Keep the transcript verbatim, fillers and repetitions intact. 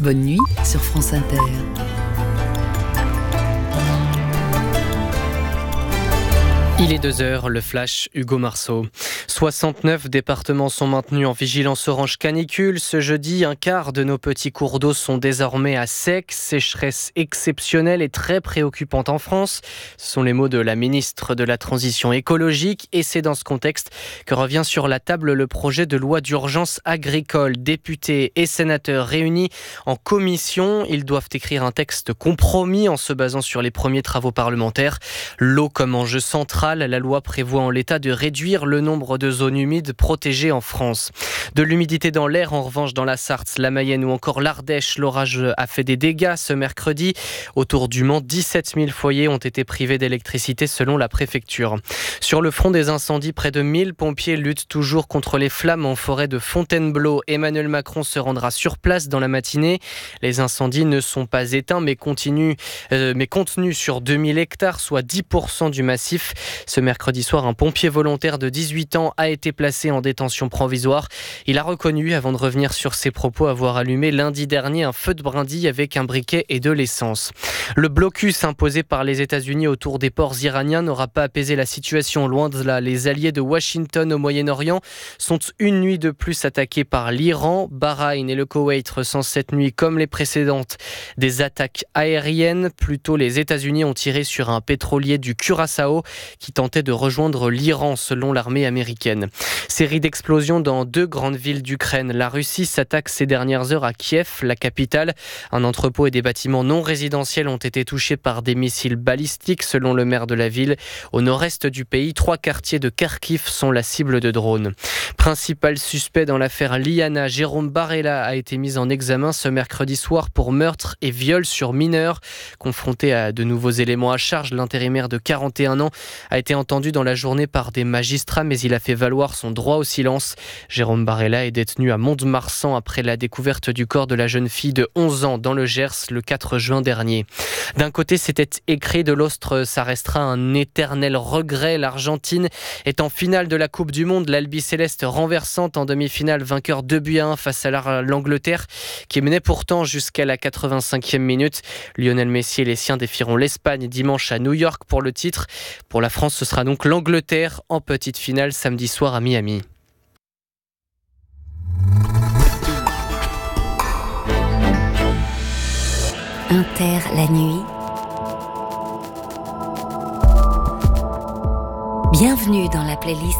Bonne nuit sur France Inter. Il est deux heures, le flash, Hugo Marceau. soixante-neuf départements sont maintenus en vigilance orange canicule. Ce jeudi, un quart de nos petits cours d'eau sont désormais à sec. Sécheresse exceptionnelle et très préoccupante en France. Ce sont les mots de la ministre de la Transition écologique. Et c'est dans ce contexte que revient sur la table le projet de loi d'urgence agricole. Députés et sénateurs réunis en commission. Ils doivent écrire un texte compromis en se basant sur les premiers travaux parlementaires. L'eau comme enjeu central. La loi prévoit en l'état de réduire le nombre de zones humides protégées en France. De l'humidité dans l'air, en revanche, dans la Sarthe, la Mayenne ou encore l'Ardèche, l'orage a fait des dégâts ce mercredi. Autour du Mans, dix-sept mille foyers ont été privés d'électricité selon la préfecture. Sur le front des incendies, près de mille pompiers luttent toujours contre les flammes en forêt de Fontainebleau. Emmanuel Macron se rendra sur place dans la matinée. Les incendies ne sont pas éteints mais, continuent, euh, mais contenus sur deux mille hectares, soit dix pour cent du massif. Ce mercredi soir, un pompier volontaire de dix-huit ans a été placé en détention provisoire. Il a reconnu, avant de revenir sur ses propos, avoir allumé lundi dernier un feu de brindille avec un briquet et de l'essence. Le blocus imposé par les États-Unis autour des ports iraniens n'aura pas apaisé la situation. Loin de là, les alliés de Washington au Moyen-Orient sont une nuit de plus attaqués par l'Iran. Bahreïn et le Koweït ressentent cette nuit, comme les précédentes, des attaques aériennes. Plus tôt, les États-Unis ont tiré sur un pétrolier du Curaçao qui tentait de rejoindre l'Iran selon l'armée américaine. Série d'explosions dans deux grandes villes d'Ukraine. La Russie s'attaque ces dernières heures à Kiev, la capitale. Un entrepôt et des bâtiments non résidentiels ont été touchés par des missiles balistiques selon le maire de la ville. Au nord-est du pays, trois quartiers de Kharkiv sont la cible de drones. Principal suspect dans l'affaire Liana, Jérôme Barella a été mis en examen ce mercredi soir pour meurtre et viol sur mineur. Confronté à de nouveaux éléments à charge, l'intérimaire de quarante et un ans a été entendu dans la journée par des magistrats, mais il a fait valoir son droit au silence. Jérôme Barella est détenu à Mont-de-Marsan après la découverte du corps de la jeune fille de onze ans dans le Gers le quatre juin dernier. D'un côté, c'était écrit, de l'autre, ça restera un éternel regret. L'Argentine est en finale de la Coupe du Monde. L'Albi Céleste renversante en demi-finale, vainqueur deux buts à un face à l'Angleterre, qui menait pourtant jusqu'à la quatre-vingt-cinquième minute. Lionel Messi et les siens défieront l'Espagne dimanche à New York pour le titre. Pour la France, ce sera donc l'Angleterre en petite finale samedi soir à Miami. Inter la nuit. Bienvenue dans la playlist